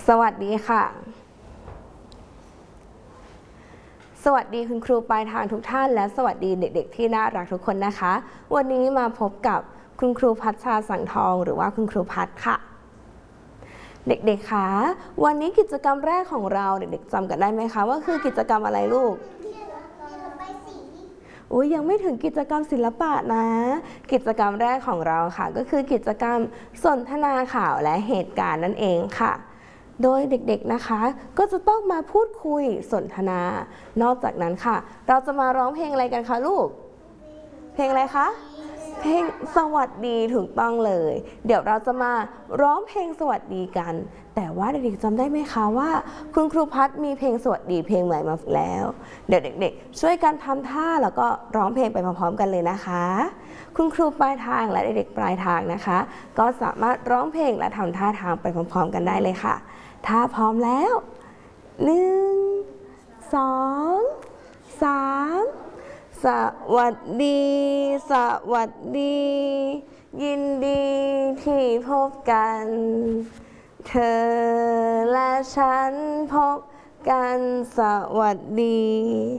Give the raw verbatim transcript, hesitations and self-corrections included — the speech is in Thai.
สวัสดีค่ะสวัสดีคุณครูปลายทางทุกท่านและสวัสดีเด็กๆที่น่ารักทุกคนนะคะวันนี้มาพบกับคุณครูพัชชาสังทองหรือว่าคุณครูพัชค่ะเด็กๆคะวันนี้กิจกรรมแรกของเราเด็กๆจำกันได้ไหมคะว่าคือกิจกรรมอะไรลูกอุ้ยยังไม่ถึงกิจกรรมศิลปะนะกิจกรรมแรกของเราค่ะก็คือกิจกรรมสนทนาข่าวและเหตุการณ์นั่นเองค่ะโดยเด็กๆนะคะก็จะต้องมาพูดคุยสนทนานอกจากนั้นค่ะเราจะมาร้องเพลงอะไรกันคะลูกเพลงอะไรคะเพลงสวัสดีถูกต้องเลยเดี๋ยวเราจะมาร้องเพลงสวัสดีกันแต่ว่าเด็กๆจำได้ไหมคะว่าคุณครูพัฒน์มีเพลงสวัสดีเพลงใหม่มาแล้วเดี๋ยวเด็กๆช่วยกันทำท่าแล้วก็ร้องเพลงไปพร้อมๆกันเลยนะคะคุณครูปลายทางและเด็กๆปลายทางนะคะก็สามารถร้องเพลงและทำท่าทางไปพร้อมๆกันได้เลยค่ะถ้าพร้อมแล้วหนึ่งสองสามสวัสดีสวัสดียินดีที่พบกันเธอและฉันพบกันสวัสดี